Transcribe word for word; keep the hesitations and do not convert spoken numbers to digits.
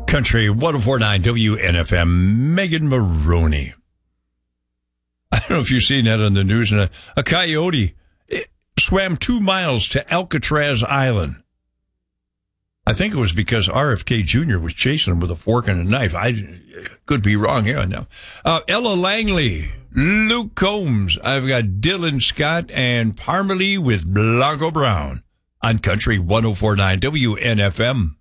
Country one oh four point nine W N F M, Megan Maroney. I don't know if you've seen that on the news. A, a coyote swam two miles to Alcatraz Island. I think it was because R F K Junior was chasing him with a fork and a knife. I could be wrong here now. Uh, Ella Langley, Luke Combs. I've got Dylan Scott and Parmalee with Blanco Brown on Country one oh four point nine W N F M.